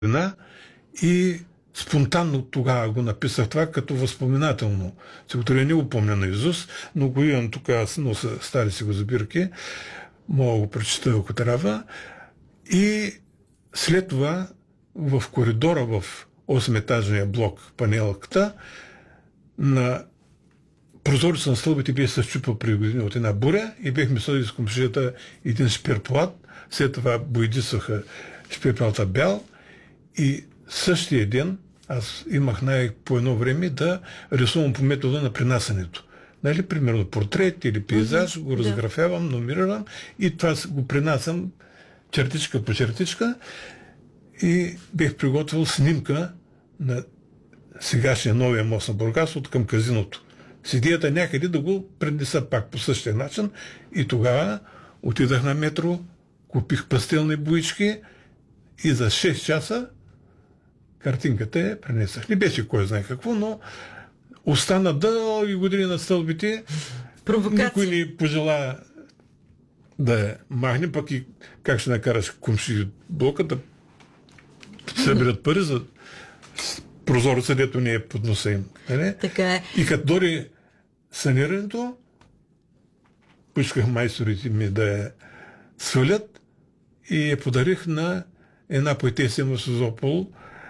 година и спонтанно тогава го написах това като възпоминателно. Стихотворение не го помня наизуст, но го имам тук, аз нося стари си го забирки, мога го прочета, ако трябва. И след това в коридора в 8-етажния блок, панелката, на прозореца на стълбите беше се счупил при години от една буря и бехме сложили с комшията един шпирплат. След това боядисаха шпирплата бял и същия ден аз имах по едно време да рисувам по метода на принасянето. Нали, примерно портрет или пейзаж, го разграфявам, номерирам и това го принасям чертичка по чертичка и бех приготвил снимка на сегашния новия мост на Бургас от към казиното. С идеята някъде да го пренеса пак по същия начин и тогава отидах на метро, купих пастелни боички и за 6 часа картинката я пренесах. Не беше кой знае какво, но остана дълги години на стълбите. Провокация. Никой не пожела да я махне, пък и как ще накараш комши блока да съберат пари за прозореца, дето не е под носа им. Така е. И като дори санирането, поисках майсторите ми да я свалят и я подарих на една поетеса в Созопол,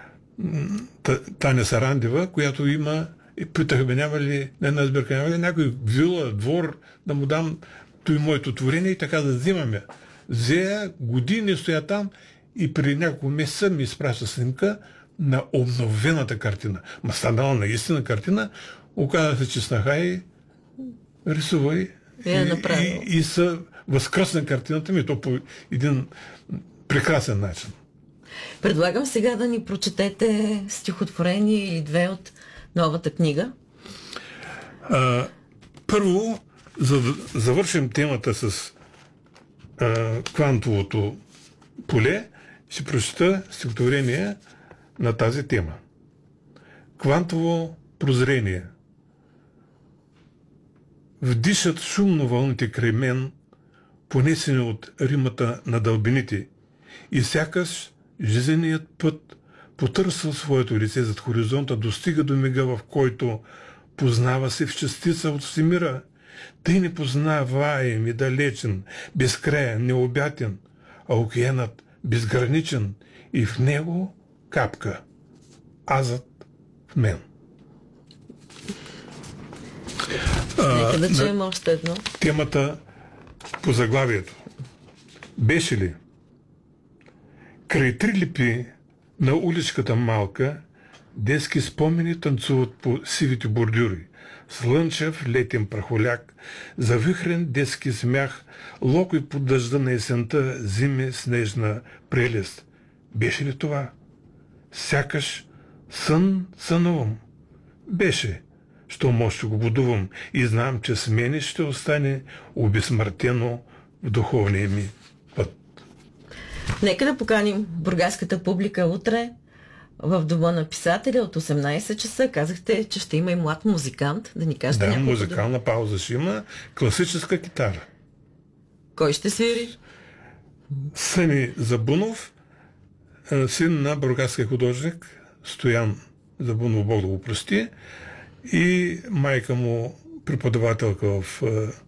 Таня Сарандева, която има, и питах бе, няма ли някой вила, двор, да му дам той моето творение и така да взимаме. Взе години стоя там и при няколко месеца ми изпраща снимка на обновената картина. Ма станала наистина картина, оказа се, че снаха и рисува и са възкръсна картината ми, то по един прекрасен начин. Предлагам сега да ни прочетете стихотворение или две от новата книга. Първо, за да завършим темата с квантовото поле, ще прочета стихотворение на тази тема. Квантово прозрение. Вдишат шумно вълните край мен, понесени от римата на дълбините, и сякаш жизненият път потърсва своето лице зад хоризонта, достига до мига, в който познава се в частица от всемира. Тъй непознаваем и далечен, безкраен, необятен, а океанът безграничен и в него капка. Азът в мен. Нека да чуем още едно. Темата по заглавието. Беше ли? Край три липи на уличката малка, детски спомени танцуват по сивите бордюри. Слънчев летен прахоляк, завихрен детски смях, локой под дъжда на есента, зиме снежна прелест. Беше ли това? Сякаш сънувам. Беше, щом още го будувам и знам, че с мене ще остане обезсмъртено в духовния ми път. Нека да поканим бургаската публика утре в Дома на писателя от 18 часа. Казахте, че ще има и млад музикант. Да ни кажете няколко. Музикална пауза ще има. Класическа китара. Кой ще свири? Съни Забунов, син на бургаския художник Стоян Забунов, Бог да го прости, и майка му преподавателка в